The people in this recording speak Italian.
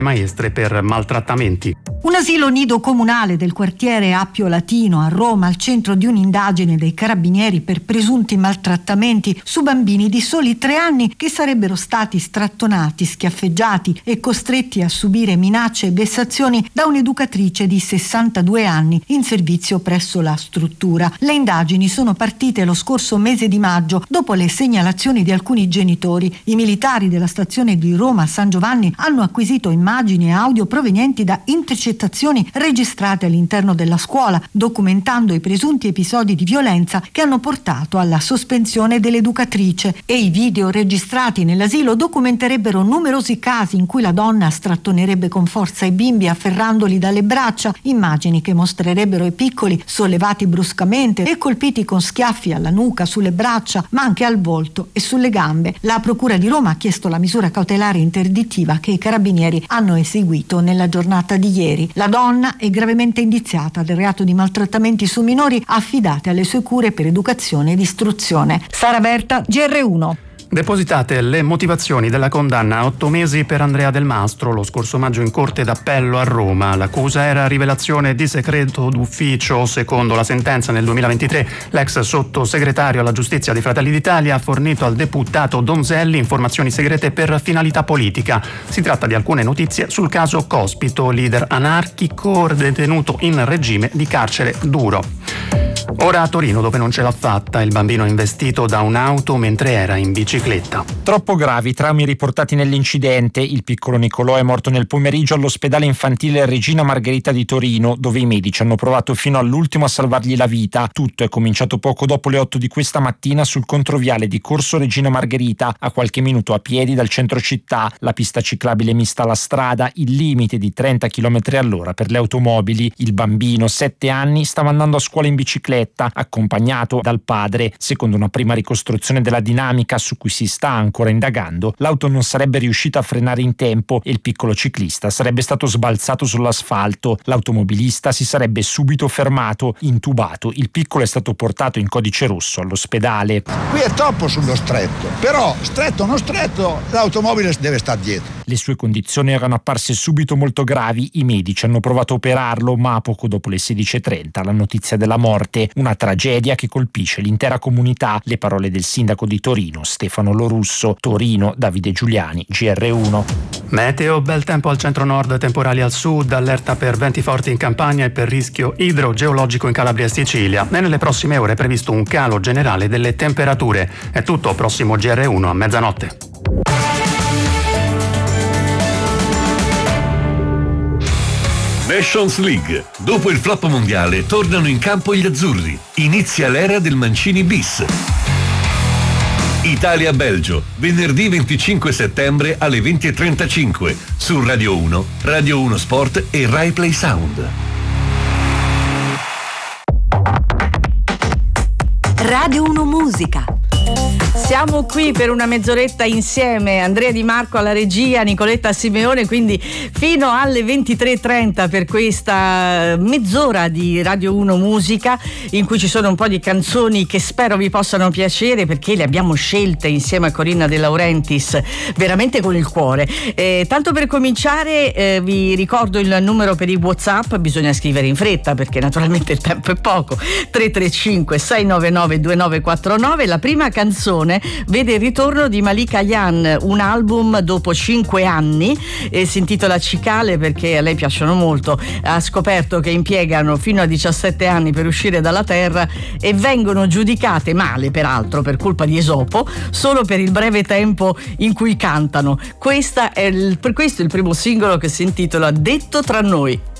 maestre per maltrattamenti. Un asilo nido comunale del quartiere Appio Latino a Roma al centro di un'indagine dei carabinieri per presunti maltrattamenti su bambini di soli 3 anni che sarebbero stati strattonati, schiaffeggiati e costretti a subire minacce e vessazioni da un'educatrice di 62 anni in servizio presso la struttura. Le indagini sono partite lo scorso mese di maggio dopo le segnalazioni di alcuni genitori. I militari della stazione di Roma San Giovanni hanno acquisito immagini e audio provenienti da intercettazioni registrate all'interno della scuola, documentando i presunti episodi di violenza che hanno portato alla sospensione dell'educatrice, e i video registrati nell'asilo documenterebbero numerosi casi in cui la donna strattonerebbe con forza i bimbi afferrandoli dalle braccia, immagini che mostrerebbero i piccoli sollevati bruscamente e colpiti con schiaffi alla nuca, sulle braccia, ma anche al volto e sulle gambe. La Procura di Roma ha chiesto la misura cautelare interdittiva che i carabinieri hanno eseguito nella giornata di ieri. La donna è gravemente indiziata del reato di maltrattamenti su minori affidate alle sue cure per educazione ed istruzione. Sara Berta, GR1. Depositate le motivazioni della condanna a 8 mesi per Andrea Del Mastro lo scorso maggio in Corte d'Appello a Roma. L'accusa era rivelazione di segreto d'ufficio. Secondo la sentenza, nel 2023 l'ex sottosegretario alla giustizia di Fratelli d'Italia ha fornito al deputato Donzelli informazioni segrete per finalità politica. Si tratta di alcune notizie sul caso Cospito, leader anarchico detenuto in regime di carcere duro. Ora a Torino, dove non ce l'ha fatta, il bambino investito da un'auto mentre era in bicicletta. Troppo gravi traumi riportati nell'incidente. Il piccolo Nicolò è morto nel pomeriggio all'ospedale infantile Regina Margherita di Torino, dove i medici hanno provato fino all'ultimo a salvargli la vita. Tutto è cominciato poco dopo le 8 di questa mattina sul controviale di Corso Regina Margherita, a qualche minuto a piedi dal centro città. La pista ciclabile mista alla strada, il limite di 30 km/h per le automobili. Il bambino, 7 anni, stava andando a scuola in bicicletta, accompagnato dal padre. Secondo una prima ricostruzione della dinamica su cui si sta ancora indagando, l'auto non sarebbe riuscita a frenare in tempo e il piccolo ciclista sarebbe stato sbalzato sull'asfalto. L'automobilista si sarebbe subito fermato, intubato. Il piccolo è stato portato in codice rosso all'ospedale. Qui è troppo sullo stretto, però stretto o non stretto l'automobile deve stare dietro. Le sue condizioni erano apparse subito molto gravi. I medici hanno provato a operarlo, ma poco dopo le 16:30 la notizia della morte. Una tragedia che colpisce l'intera comunità. Le parole del sindaco di Torino, Stefano Lorusso. Torino, Davide Giuliani, GR1. Meteo, bel tempo al centro-nord, temporali al sud, allerta per venti forti in Campania e per rischio idrogeologico in Calabria e Sicilia. E nelle prossime ore è previsto un calo generale delle temperature. È tutto, prossimo GR1 a mezzanotte. Nations League. Dopo il flop mondiale tornano in campo gli azzurri. Inizia l'era del Mancini bis. Italia-Belgio, venerdì 25 settembre alle 20:35 su Radio 1, Radio 1 Sport e Rai Play Sound. Radio 1 Musica. Siamo qui per una mezz'oretta insieme, Andrea Di Marco alla regia, Nicoletta Simeone, quindi fino alle 23:30 per questa mezz'ora di Radio 1 Musica, in cui ci sono un po' di canzoni che spero vi possano piacere, perché le abbiamo scelte insieme a Corinna De Laurentiis veramente con il cuore. Tanto per cominciare vi ricordo il numero per i WhatsApp, bisogna scrivere in fretta perché naturalmente il tempo è poco. 335 699 2949. La prima canzone vede il ritorno di Malika Ayane, un album dopo 5 anni, si intitola Cicale perché a lei piacciono molto. Ha scoperto che impiegano fino a 17 anni per uscire dalla terra e vengono giudicate male, peraltro per colpa di Esopo, solo per il breve tempo in cui cantano. Per questo è il primo singolo, che si intitola Detto tra noi.